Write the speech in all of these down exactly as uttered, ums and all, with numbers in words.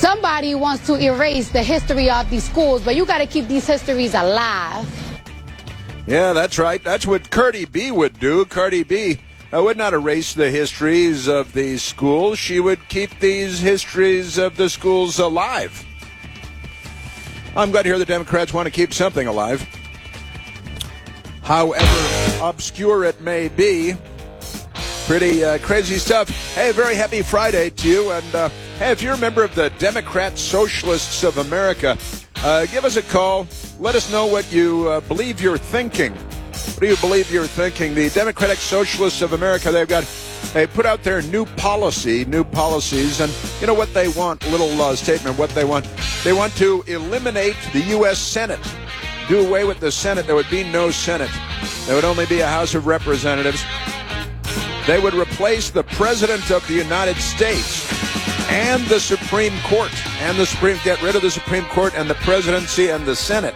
somebody wants to erase the history of these schools, but you got to keep these histories alive. Yeah, that's right. That's what Cardi B would do. Cardi B uh, would not erase the histories of these schools. She would keep these histories of the schools alive. I'm glad to hear the Democrats want to keep something alive. However obscure it may be. Pretty uh, crazy stuff. Hey, very happy Friday to you. And uh, hey, if you're a member of the Democrat Socialists of America, uh, give us a call. Let us know what you uh, believe you're thinking. What do you believe you're thinking? The Democratic Socialists of America, they've got, they put out their new policy, new policies, and you know what they want, little uh, statement, what they want. They want to eliminate the U S Senate, do away with the Senate. There would be no Senate. There would only be a House of Representatives. They would replace the President of the United States and the Supreme Court, and the Supreme, get rid of the Supreme Court and the presidency and the Senate.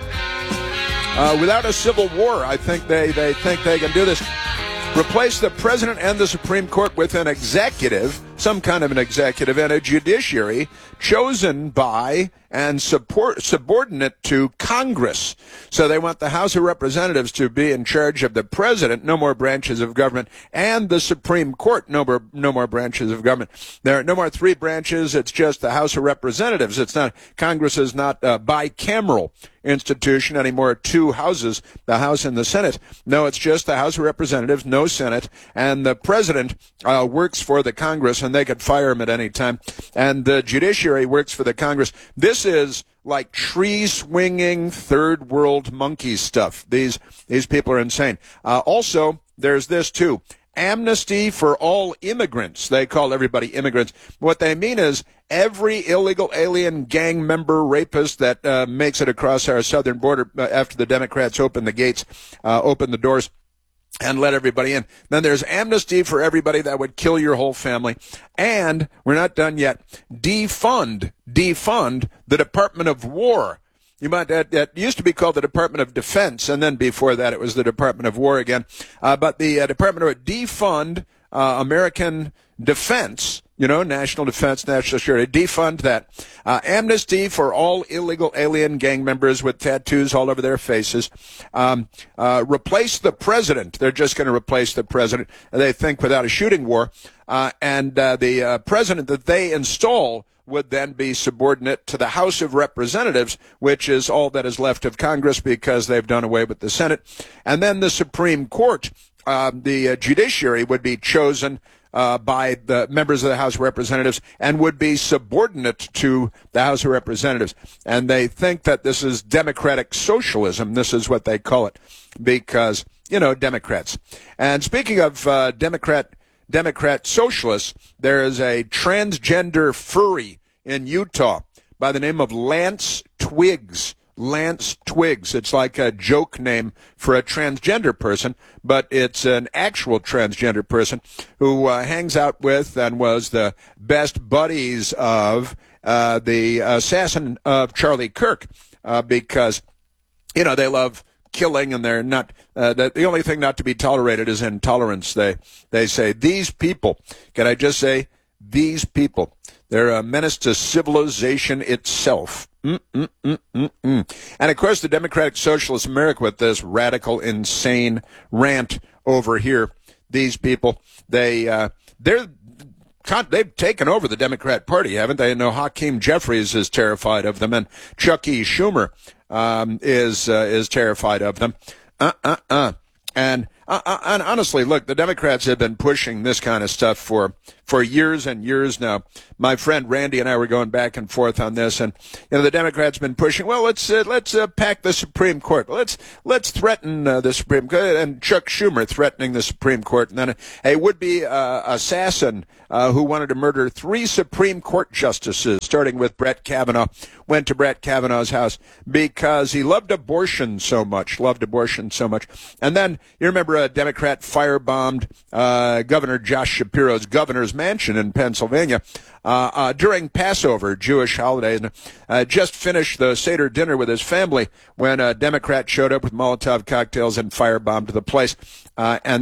Uh, without a civil war, I think they, they think they can do this. Replace the President and the Supreme Court with an executive, some kind of an executive, and a judiciary chosen by and support, subordinate to Congress. So they want the House of Representatives to be in charge of the President, no more branches of government, and the Supreme Court, no more, no more branches of government. There are no more three branches. It's just the House of Representatives. It's not, Congress is not a bicameral institution anymore, two houses, the House and the Senate. No, it's just the House of Representatives, no Senate, and the President uh, works for the Congress, and they could fire him at any time, and the judiciary works for the Congress. This is like tree-swinging third world monkey stuff. These these people are insane. Uh, also, there's this too. Amnesty for all immigrants. They call everybody immigrants. What they mean is every illegal alien gang member rapist that uh, makes it across our southern border uh, after the Democrats open the gates, uh, open the doors, and let everybody in. Then there's amnesty for everybody that would kill your whole family. And we're not done yet. Defund, defund the Department of War. You might, that, that used to be called the Department of Defense, and then before that it was the Department of War again. Uh, but the uh, Department of Defund uh, American Defense, you know, national defense, national security, defund that. Uh, amnesty for all illegal alien gang members with tattoos all over their faces. Um, uh, replace the president. They're just going to replace the president, they think, without a shooting war. Uh, and uh, the uh, president that they install would then be subordinate to the House of Representatives, which is all that is left of Congress because they've done away with the Senate. And then the Supreme Court, uh, the uh, judiciary would be chosen Uh, by the members of the House of Representatives and would be subordinate to the House of Representatives. And they think that this is democratic socialism. This is what they call it because, you know, Democrats. And speaking of uh, Democrat Democrat socialists, there is a transgender furry in Utah by the name of Lance Twiggs. Lance Twiggs. It's like a joke name for a transgender person, but it's an actual transgender person who uh, hangs out with and was the best buddies of uh, the assassin of Charlie Kirk uh, because, you know, they love killing and they're not, uh, the, the only thing not to be tolerated is intolerance. They, they say, these people, can I just say, these people, they're a menace to civilization itself. Mm, mm, mm, mm, mm. And, of course, the Democratic Socialist America with this radical, insane rant over here. These people, they, uh, they're, they've taken over the Democrat Party, haven't they? I know Hakeem Jeffries is terrified of them, and Chuck E. Schumer um, is uh, is terrified of them. Uh, uh, uh. And, uh, uh, and honestly, look, the Democrats have been pushing this kind of stuff for for years and years now. My friend Randy and I were going back and forth on this, and you know the Democrats have been pushing. Well, let's uh, let's uh, pack the Supreme Court. Let's let's threaten uh, the Supreme Court, and Chuck Schumer threatening the Supreme Court, and then a would-be uh, assassin uh, who wanted to murder three Supreme Court justices, starting with Brett Kavanaugh, went to Brett Kavanaugh's house because he loved abortion so much, loved abortion so much, and then you remember a Democrat firebombed uh, Governor Josh Shapiro's governor's mansion in Pennsylvania uh, uh, during Passover, Jewish holiday, and uh, just finished the Seder dinner with his family when a Democrat showed up with Molotov cocktails and firebombed the place. Uh, and that's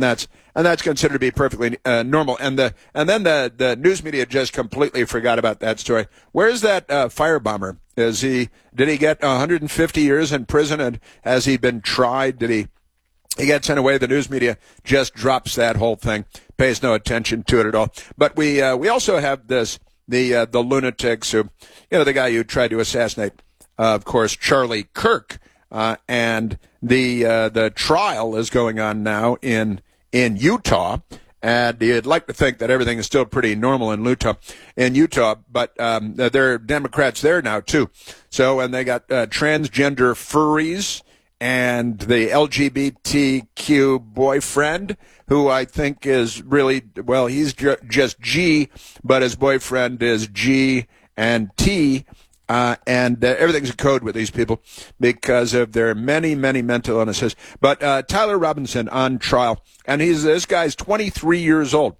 and that's considered to be perfectly uh, normal. And the and then the, the news media just completely forgot about that story. Where's that uh, firebomber? Is he did he get one hundred fifty years in prison, and has he been tried? Did he he get sent away? The news media just drops that whole thing, pays no attention to it at all. But we uh, we also have this the uh, the lunatics who, you know, the guy who tried to assassinate, uh, of course, Charlie Kirk, uh, and the uh, the trial is going on now in in Utah. And you'd like to think that everything is still pretty normal in Utah, in Utah, but um, there are Democrats there now too. So, and they got uh, transgender furries and the L G B T Q boyfriend, who I think is really, well, he's ju- just G, but his boyfriend is G and T. Uh, and uh, everything's a code with these people because of their many, many mental illnesses. But uh, Tyler Robinson on trial, and he's this guy's twenty-three years old.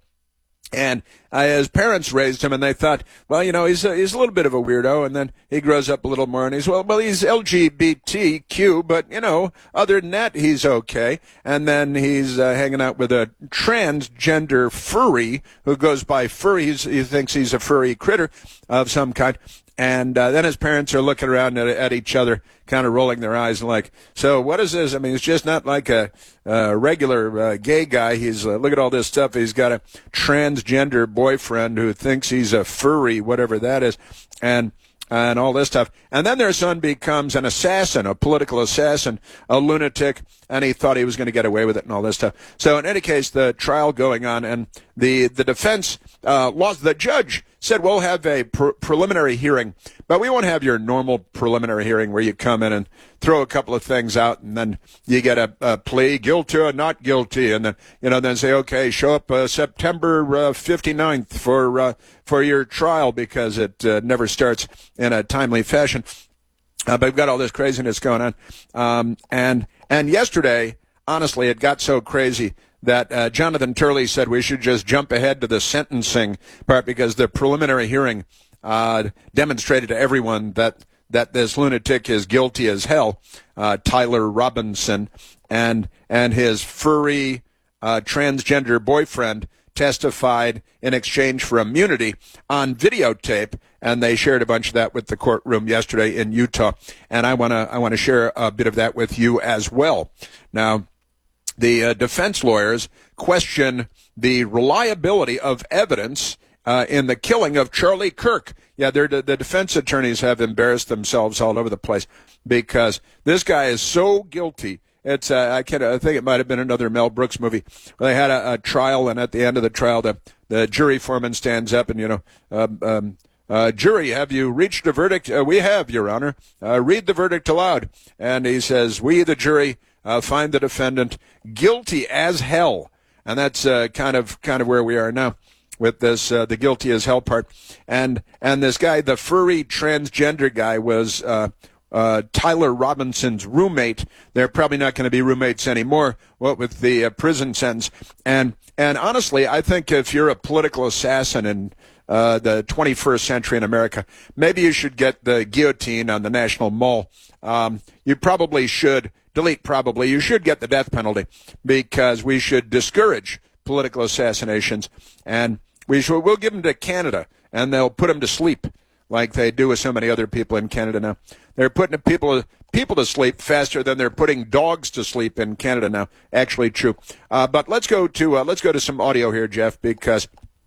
And uh, his parents raised him, and they thought, well, you know, he's a, he's a little bit of a weirdo. And then he grows up a little more, and he's, well, well, he's L G B T Q, but, you know, other than that, he's okay. And then he's uh, hanging out with a transgender furry who goes by furry. He's, he thinks he's a furry critter of some kind. And uh, then his parents are looking around at, at each other, kind of rolling their eyes and like, so what is this? I mean, it's just not like a, a regular uh, gay guy. He's uh, look at all this stuff. He's got a transgender boyfriend who thinks he's a furry, whatever that is, and and all this stuff. And then their son becomes an assassin, a political assassin, a lunatic, and he thought he was going to get away with it and all this stuff. So in any case, the trial going on, and the, the defense uh, lost. The judge said, we'll have a pre- preliminary hearing, but we won't have your normal preliminary hearing where you come in and throw a couple of things out, and then you get a, a plea, guilty or not guilty, and then, you know, then say, okay, show up uh, September uh, fifty-ninth for uh, for your trial, because it uh, never starts in a timely fashion. Uh, but we've got all this craziness going on. Um, and and yesterday, honestly, it got so crazy that uh, Jonathan Turley said we should just jump ahead to the sentencing part, because the preliminary hearing uh, demonstrated to everyone that that this lunatic is guilty as hell, uh, Tyler Robinson, and and his furry uh, transgender boyfriend testified in exchange for immunity on videotape, and they shared a bunch of that with the courtroom yesterday in Utah. And I want to I want to share a bit of that with you as well. Now, the uh, defense lawyers question the reliability of evidence uh, in the killing of Charlie Kirk. Yeah, the defense attorneys have embarrassed themselves all over the place, because this guy is so guilty. It's uh, I can I think it might have been another Mel Brooks movie where they had a, a trial, and at the end of the trial, the the jury foreman stands up and, you know, um, um, uh, jury, have you reached a verdict? Uh, we have, Your Honor. Uh, read the verdict aloud. And he says, we, the jury, uh, find the defendant guilty as hell. And that's uh, kind of kind of where we are now with this uh, the guilty as hell part. And and this guy, the furry transgender guy, was uh, uh, Tyler Robinson's roommate. They're probably not going to be roommates anymore, what with the uh, prison sentence. And and honestly, I think if you're a political assassin in uh, the twenty-first century in America, maybe you should get the guillotine on the National Mall. Um, you probably should. Delete probably. You should get the death penalty, because we should discourage political assassinations, and we should, we'll give them to Canada, and they'll put them to sleep like they do with so many other people in Canada now. They're putting people people to sleep faster than they're putting dogs to sleep in Canada now. Actually, true. Uh, but let's go to uh, let's go to some audio here, Jeff, because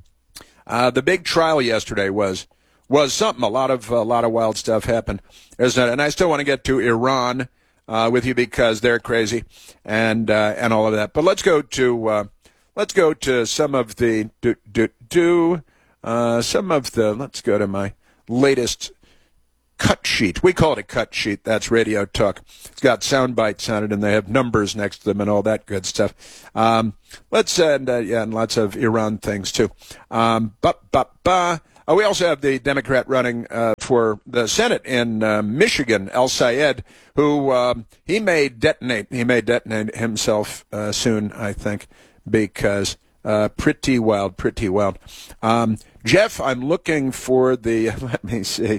uh, the big trial yesterday was was something. A lot of a lot of wild stuff happened, isn't it? And I still want to get to Iran Uh, with you, because they're crazy, and uh, and all of that. But let's go to uh, let's go to some of the do do do uh, some of the. Let's go to my latest cut sheet. We call it a cut sheet. That's Radio Talk. It's got sound bites on it, and they have numbers next to them and all that good stuff. Um, let's and uh, yeah, and lots of Iran things too. Um, ba ba ba. Uh, we also have the Democrat running uh, for the Senate in uh, Michigan, El Sayed, who um, he may detonate. He may detonate himself uh, soon, I think, because uh, pretty wild, pretty wild. Um, Jeff, I'm looking for the. Let me see.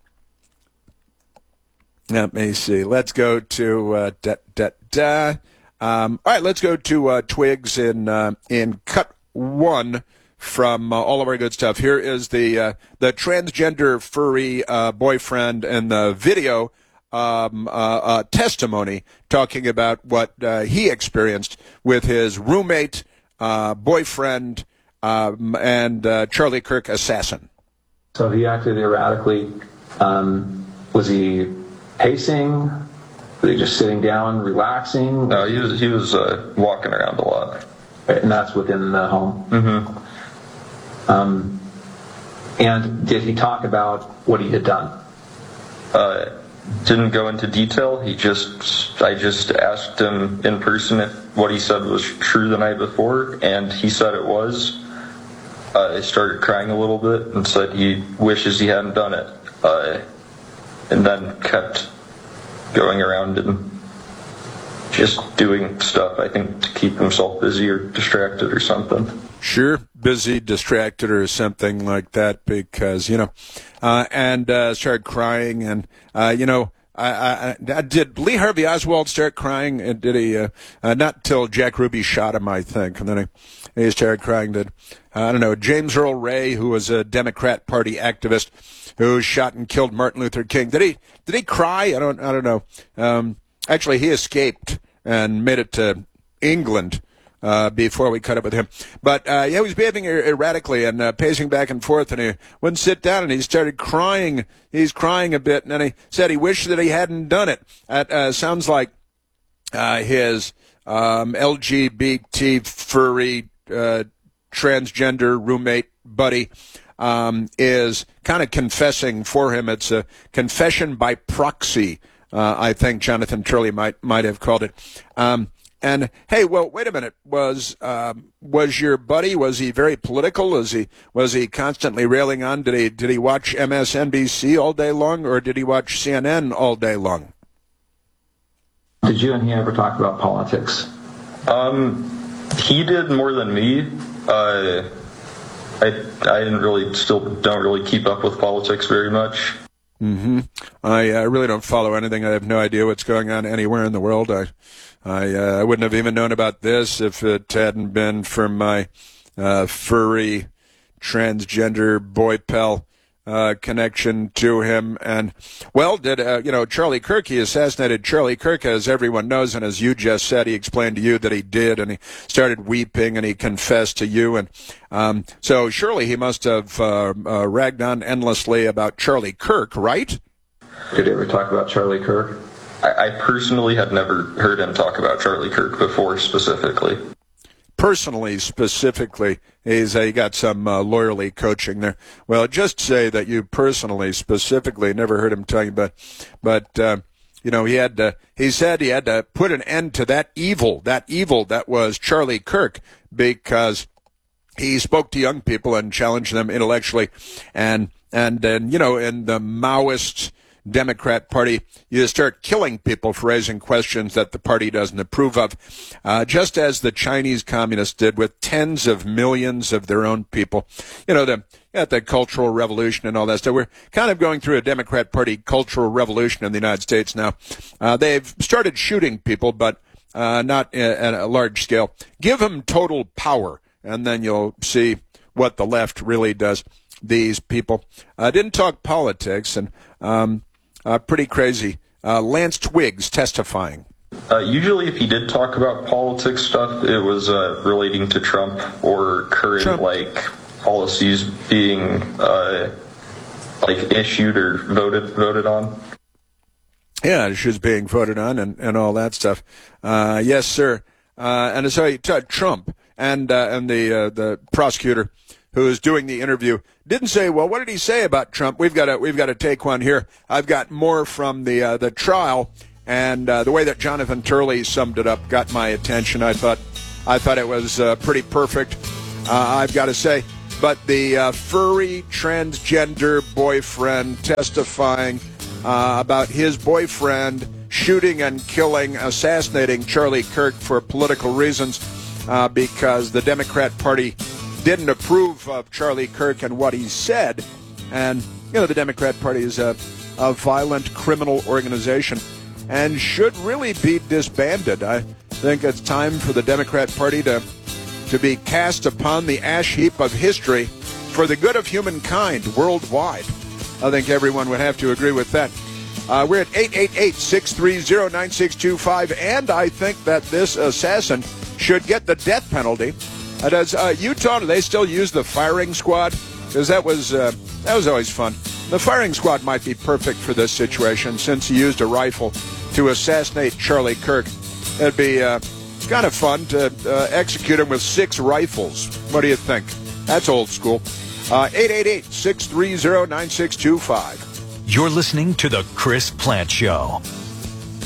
Let me see. Let's go to uh, da da da. Um, all right, let's go to uh, Twigs in uh, in cut one from uh, all of our good stuff. Here is the uh, the transgender furry uh, boyfriend and the video um, uh, uh, testimony talking about what uh, he experienced with his roommate, uh, boyfriend, um, and uh, Charlie Kirk assassin. So he acted erratically. Um, was he pacing? Was he just sitting down, relaxing? No, he was he was uh, walking around a lot. And that's within the home? Mm-hmm. Um, and did he talk about what he had done? Uh, didn't go into detail. He just, I just asked him in person if what he said was true the night before, and he said it was. Uh, I started crying a little bit and said he wishes he hadn't done it. Uh, and then kept going around and just doing stuff, I think, to keep himself busy or distracted or something. Sure, busy, distracted, or something like that, because, you know, uh, and uh, started crying, and, uh, you know, I, I, I, did Lee Harvey Oswald start crying? And did he? Uh, uh, not till Jack Ruby shot him, I think, and then he, he started crying. Did uh, I don't know? James Earl Ray, who was a Democrat Party activist, who shot and killed Martin Luther King. Did he? Did he cry? I don't. I don't know. Um, actually, he escaped and made it to England uh, before we cut up with him. But uh, yeah, he was behaving er- erratically and uh, pacing back and forth, and he wouldn't sit down, and he started crying. He's crying a bit, and then he said he wished that he hadn't done it. That uh, sounds like uh, his um, L G B T furry uh, transgender roommate buddy um, is kind of confessing for him. It's a confession by proxy. Uh, I think Jonathan Turley might might have called it. Um, and hey, well, wait a minute. Was um, was your buddy? Was he very political? Was he was he constantly railing on? Did he did he watch M S N B C all day long, or did he watch C N N all day long? Did you and he ever talk about politics? Um, he did more than me. Uh, I I didn't really still don't really keep up with politics very much. Mm-hmm. I uh, really don't follow anything. I have no idea what's going on anywhere in the world. I, I, uh, I wouldn't have even known about this if it hadn't been for my uh, furry transgender boy pal uh, connection to him. And well, did uh, you know Charlie Kirk? He assassinated Charlie Kirk, as everyone knows, and as you just said, he explained to you that he did, and he started weeping, and he confessed to you, and um, so surely he must have uh, uh, ragged on endlessly about Charlie Kirk, right? Did he ever talk about Charlie Kirk? I, I personally had never heard him talk about Charlie Kirk before, specifically. Personally, specifically, he's uh, he got some uh, lawyerly coaching there. Well, just say that you personally, specifically, never heard him talking about, but uh, you know, he had to, he said he had to put an end to that evil, that evil that was Charlie Kirk, because he spoke to young people and challenged them intellectually, and and and you know, in the Maoist Democrat Party, you start killing people for raising questions that the party doesn't approve of, uh, just as the Chinese communists did with tens of millions of their own people. You know, the at the Cultural Revolution and all that stuff. We're kind of going through a Democrat Party cultural revolution in the United States now. Uh, they've started shooting people, but uh, not at a large scale. Give them total power, and then you'll see what the left really does. These people uh, didn't talk politics, and um, Uh, pretty crazy. Uh, Lance Twigs testifying. Uh, usually if he did talk about politics stuff, it was uh, relating to Trump or current, Trump. like, policies being, uh, like, issued or voted voted on. Yeah, issues being voted on and, and all that stuff. Uh, yes, sir. Uh, and so he t- Trump and uh, and the uh, the prosecutor who is doing the interview didn't say, well, what did he say about Trump? We've got to we've got to take one here. I've got more from the uh, the trial, and uh, the way that Jonathan Turley summed it up got my attention. I thought I thought it was uh, pretty perfect. Uh, I've got to say, but the uh, furry transgender boyfriend testifying uh, about his boyfriend shooting and killing, assassinating Charlie Kirk for political reasons, uh, because the Democrat Party didn't approve of Charlie Kirk and what he said. And, you know, the Democrat Party is a, a violent criminal organization and should really be disbanded. I, think it's time for the Democrat Party to, to be cast upon the ash heap of history for the good of humankind worldwide. I think everyone would have to agree with that. Uh, we're at eight eight eight, six three zero, nine six two five, and I think that this assassin should get the death penalty. Uh, does uh, Utah, do they still use the firing squad? Because that was uh, that was always fun. The firing squad might be perfect for this situation since he used a rifle to assassinate Charlie Kirk. It'd be uh, kind of fun to uh, execute him with six rifles. What do you think? That's old school. Uh, eight eight eight, six three zero, nine six two five. You're listening to The Chris Plante Show.